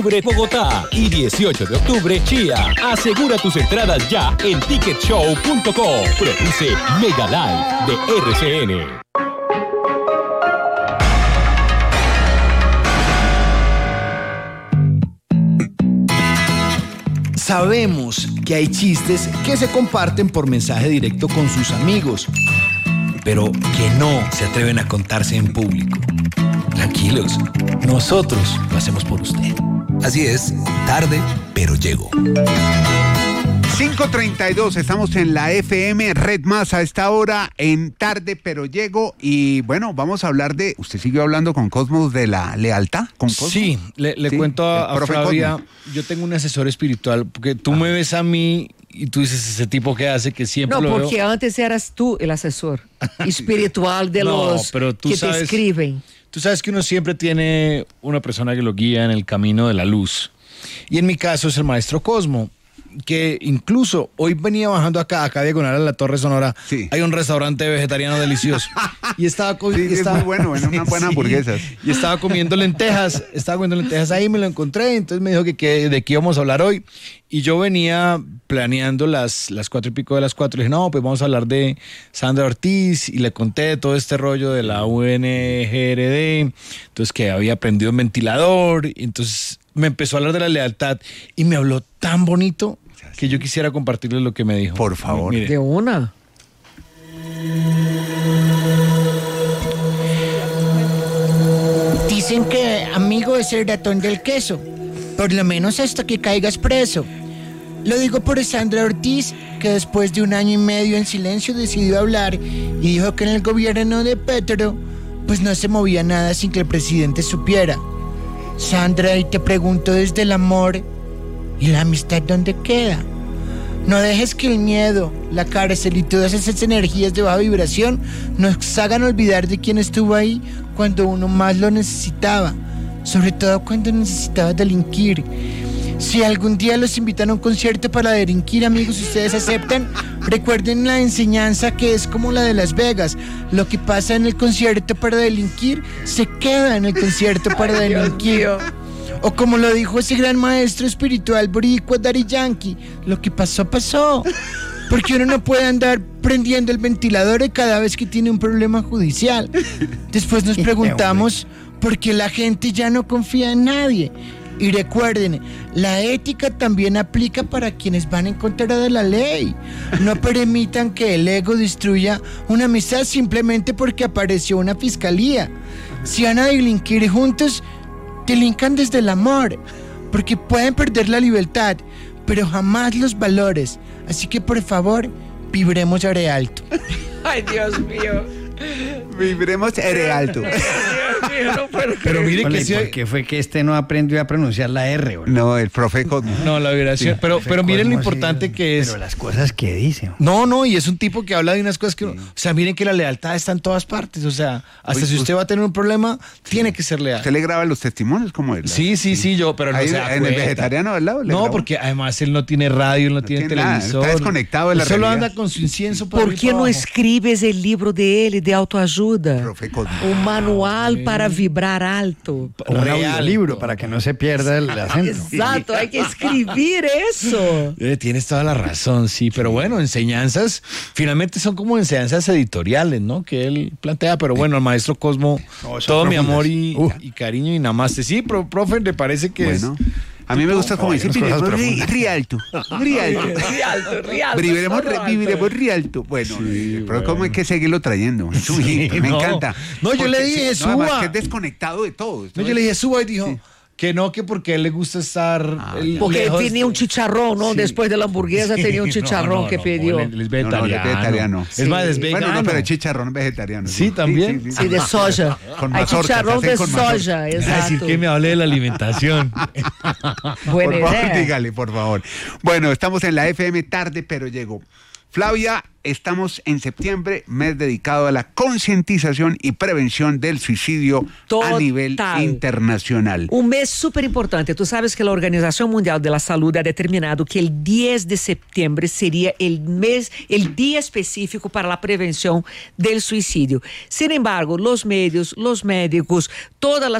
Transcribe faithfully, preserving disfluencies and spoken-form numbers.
Bogotá y dieciocho de octubre Chía. Asegura tus entradas ya en ticket show punto com. Produce Mega Live de R C N. Sabemos que hay chistes que se comparten por mensaje directo con sus amigos, pero que no se atreven a contarse en público. Tranquilos, nosotros lo hacemos por usted. Así es, tarde, pero llego. cinco treinta y dos, estamos en la F M Red Más a esta hora en Tarde pero Llego y bueno, vamos a hablar de, ¿usted siguió hablando con Cosmos de la lealtad? ¿Con Cosmos? Sí, le, le ¿Sí? cuento a, a Flavia, Cosmos. Yo tengo un asesor espiritual, porque tú ah. me ves a mí y tú dices ese tipo que hace que siempre no, lo porque veo. Antes eras tú el asesor espiritual de no, los pero tú que sabes, te escriben. Tú sabes que uno siempre tiene una persona que lo guía en el camino de la luz. Y en mi caso es el maestro Cosmo, que incluso hoy venía bajando acá, acá diagonal a la Torre Sonora, sí. Hay un restaurante vegetariano delicioso. Y estaba comiendo... Sí, estaba, es muy bueno, bueno, unas buenas sí, hamburguesas. Y estaba comiendo lentejas, estaba comiendo lentejas ahí, me lo encontré, entonces me dijo que, que de qué íbamos a hablar hoy. Y yo venía planeando las, las cuatro y pico de las cuatro, y dije, no, pues vamos a hablar de Sandra Ortiz, y le conté todo este rollo de la U N G R D, entonces que había aprendido un ventilador, y entonces me empezó a hablar de la lealtad, y me habló tan bonito que yo quisiera compartirle lo que me dijo. Por favor. Mire. De una. Dicen que amigo es el ratón del queso, por lo menos hasta que caigas preso. Lo digo por Sandra Ortiz, que después de un año y medio en silencio decidió hablar y dijo que en el gobierno de Petro pues no se movía nada sin que el presidente supiera. Sandra, y te pregunto desde el amor, ¿y la amistad dónde queda? No dejes que el miedo, la cárcel y todas esas energías de baja vibración nos hagan olvidar de quién estuvo ahí cuando uno más lo necesitaba, sobre todo cuando necesitaba delinquir. Si algún día los invitan a un concierto para delinquir, amigos, si ustedes aceptan, recuerden la enseñanza que es como la de Las Vegas. Lo que pasa en el concierto para delinquir, se queda en el concierto para Ay, delinquir. Dios mío. O como lo dijo ese gran maestro espiritual boricua Daddy Yankee, lo que pasó, pasó. Porque uno no puede andar prendiendo el ventilador cada vez que tiene un problema judicial. Después nos preguntamos por qué la gente ya no confía en nadie. Y recuerden, la ética también aplica para quienes van en contra de la ley. No permitan que el ego destruya una amistad simplemente porque apareció una fiscalía. Si van a delinquir juntos, delincan desde el amor, porque pueden perder la libertad, pero jamás los valores. Así que por favor, vibremos are alto. Ay, Dios mío. Vibremos ere alto. No, pero, pero mire Ole, que sí. ¿por qué fue que este no aprendió a pronunciar la R? ¿O no? no, el profe Cosmo. No, la vibración. Sí, pero pero miren lo importante sí, que es. Pero las cosas que dice. No, no, y es un tipo que habla de unas cosas que... Sí. O sea, miren que la lealtad está en todas partes. O sea, hasta Uy, si usted va a tener un problema, sí. tiene que ser leal. ¿Usted le graba los testimonios como él? Sí, sí, sí, yo, pero no Ahí, se da en cuenta. El vegetariano al lado. No, grabó. porque además él no tiene radio, él no, no tiene, tiene televisor. Nada, está desconectado de la Solo realidad. anda con su incienso para ¿Por qué no escribes el libro de él de autoayuda? Un manual Ay. para vibrar alto. Un audiolibro para que no se pierda el acento. Exacto, hay que escribir eso. Eh, tienes toda la razón, sí, pero bueno, enseñanzas, finalmente son como enseñanzas editoriales, ¿no? Que él plantea, pero bueno, al maestro Cosmo, no, todo mi amor y, uh. y cariño y namaste. Sí, pero, profe, ¿le parece que bueno. es...? A mí me gusta como decir, viviremos rialto, rialto, rialto, rialto. Viviremos, viviremos rialto. Bueno, sí, pero bueno. ¿Cómo hay que seguirlo trayendo? Es un sí, hit, me no. encanta. No, yo porque, le dije, sí, suba. No, además que es desconectado de todo. No, yo le dije, suba y dijo... Sí. Que no, que porque a él le gusta estar... Ah, el, porque él tenía un chicharrón, ¿no? Sí. Después de la hamburguesa sí, tenía un chicharrón no, no, que no, pidió. Él es vegetariano. No, no, es vegetariano. Sí. Es más, es vegano. Bueno, no, pero el chicharrón es vegetariano. Sí, sí también. Sí, sí, sí. sí, de soya. Con Hay mazorca, chicharrón de soya, exacto. Es decir, que me hable de la alimentación. Buena por idea. Favor, dígale, por favor. Bueno, estamos en la F M Tarde, pero llegó. Flavia, estamos en septiembre, mes dedicado a la concientización y prevención del suicidio Total. a nivel internacional. Un mes súper importante. Tú sabes que la Organización Mundial de la Salud ha determinado que el diez de septiembre sería el mes, el día específico para la prevención del suicidio. Sin embargo, los medios, los médicos, todas las